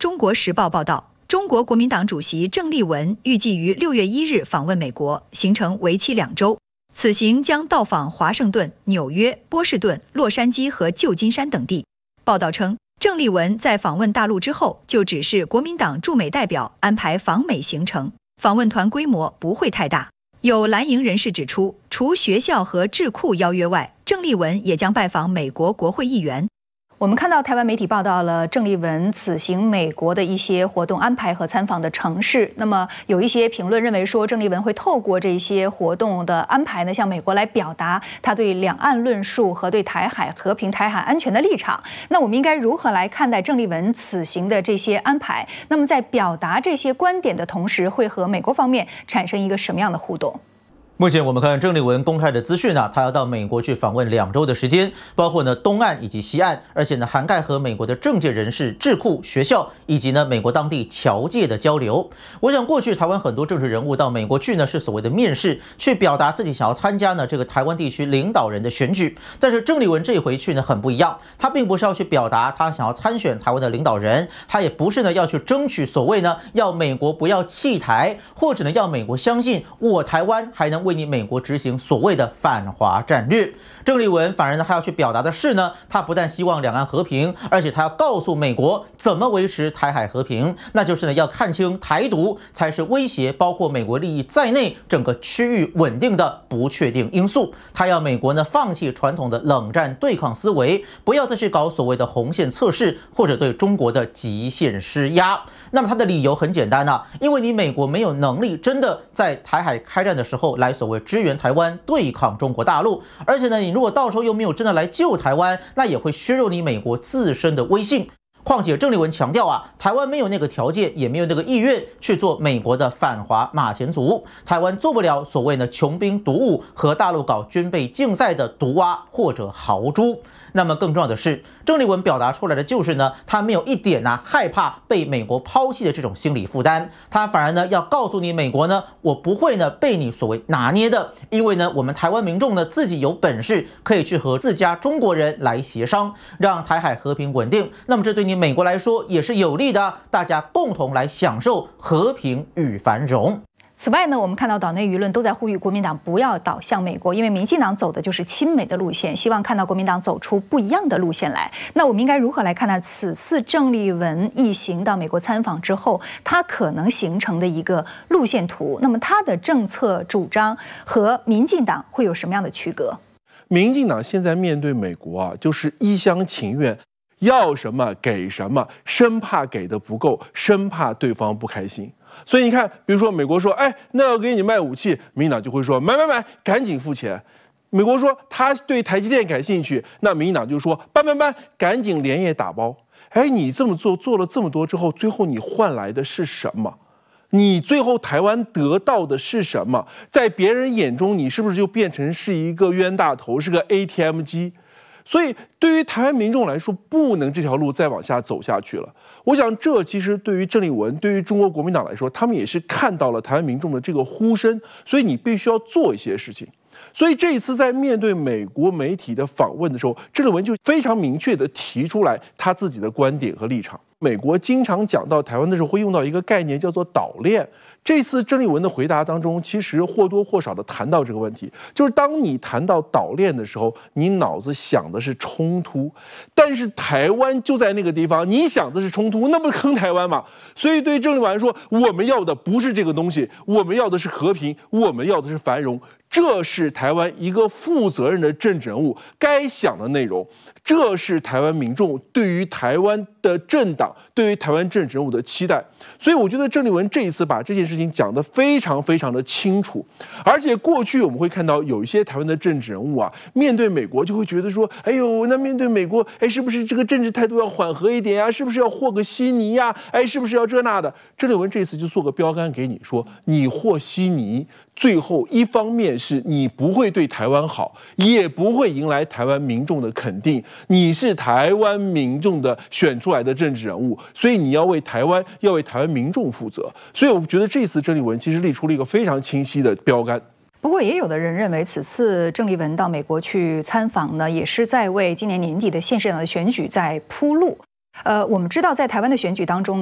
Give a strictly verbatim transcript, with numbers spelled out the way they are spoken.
中国时报》报道，中国国民党主席郑丽文预计于六月一日访问美国，行程为期两周。此行将到访华盛顿、纽约、波士顿、洛杉矶和旧金山等地。报道称，郑丽文在访问大陆之后，就指示国民党驻美代表安排访美行程，访问团规模不会太大。有蓝营人士指出，除学校和智库邀约外，郑丽文也将拜访美国国会议员。我们看到台湾媒体报道了郑丽文此行美国的一些活动安排和参访的城市。那么有一些评论认为说，郑丽文会透过这些活动的安排呢，向美国来表达他对两岸论述和对台海和平、台海安全的立场。那我们应该如何来看待郑丽文此行的这些安排？那么在表达这些观点的同时，会和美国方面产生一个什么样的互动？ 目前我们看郑丽文公开的资讯啊，他要到美国去访问两周的时间，包括呢东岸以及西岸，而且呢涵盖和美国的政界人士、智库、学校以及呢美国当地侨界的交流。我想过去台湾很多政治人物到美国去呢是所谓的面试，去表达自己想要参加呢这个台湾地区领导人的选举。但是郑丽文这一回去呢很不一样，他并不是要去表达他想要参选台湾的领导人，他也不是呢要去争取所谓呢要美国不要弃台，或者呢要美国相信我台湾还能为你美国执行所谓的反华战略。郑丽文反而呢，他要去表达的是呢，他不但希望两岸和平，而且他要告诉美国怎么维持台海和平，那就是呢要看清台独才是威胁包括美国利益在内整个区域稳定的不确定因素。他要美国呢放弃传统的冷战对抗思维，不要再去搞所谓的红线测试或者对中国的极限施压。那么他的理由很简单啊，因为你美国没有能力真的在台海开战的时候来所谓支援台湾对抗中国大陆，而且呢，你如果到时候又没有真的来救台湾，那也会削弱你美国自身的威信。况且郑丽文强调啊，台湾没有那个条件，也没有那个意愿去做美国的反华马前卒，台湾做不了所谓的穷兵黩武和大陆搞军备竞赛的毒蛙或者豪猪。那么更重要的是，郑丽文表达出来的就是呢，他没有一点啊害怕被美国抛弃的这种心理负担，他反而呢要告诉你美国呢，我不会呢被你所谓拿捏的，因为呢我们台湾民众呢自己有本事可以去和自家中国人来协商，让台海和平稳定。那么这对你美国来说也是有利的，大家共同来享受和平与繁荣。此外呢，我们看到岛内舆论都在呼吁国民党不要倒向美国，因为民进党走的就是亲美的路线，希望看到国民党走出不一样的路线来。那我们应该如何来看待此次郑丽文一行到美国参访之后，他可能形成的一个路线图？那么他的政策主张和民进党会有什么样的区隔？ 民进党现在面对美国啊，就是一厢情愿，要什么给什么，生怕给的不够，生怕对方不开心。所以你看，比如说美国说，哎，那要给你卖武器，民进党就会说买买买，赶紧付钱。美国说他对台积电感兴趣，那民进党就说搬搬搬，赶紧连夜打包。哎，你这么做做了这么多之后，最后你换来的是什么？你最后台湾得到的是什么？在别人眼中，你是不是就变成是一个冤大头，是个 A T M 机？所以对于台湾民众来说，不能这条路再往下走下去了。我想这其实对于郑丽文，对于中国国民党来说，他们也是看到了台湾民众的这个呼声，所以你必须要做一些事情。所以这一次在面对美国媒体的访问的时候，郑丽文就非常明确地提出来他自己的观点和立场。美国经常讲到台湾的时候会用到一个概念叫做岛链。这次郑丽文的回答当中，其实或多或少的谈到这个问题，就是当你谈到岛链的时候，你脑子想的是冲突，但是台湾就在那个地方，你想的是冲突，那不是坑台湾吗？所以对郑丽文来说，我们要的不是这个东西，我们要的是和平，我们要的是繁荣。这是台湾一个负责任的政治人物该想的内容，这是台湾民众对于台湾的政党、对于台湾政治人物的期待。所以我觉得郑丽文这一次把这件事情讲得非常非常的清楚，而且过去我们会看到有一些台湾的政治人物啊，面对美国就会觉得说，哎呦，那面对美国，哎，是不是这个政治态度要缓和一点呀？是不是要和个稀泥呀？哎，是不是要这那的？郑丽文这次就做个标杆给你说，你和稀泥，最后一方面是你不会对台湾好，也不会迎来台湾民众的肯定，你是台湾民众的选出来的政治人物，所以你要为台湾，要为台湾民众负责。所以我觉得这次郑丽文其实立出了一个非常清晰的标杆。 不过也有的人认为，此次郑丽文到美国去参访呢，也是在为今年年底的县市长的选举在铺路。呃，我们知道在台湾的选举当中，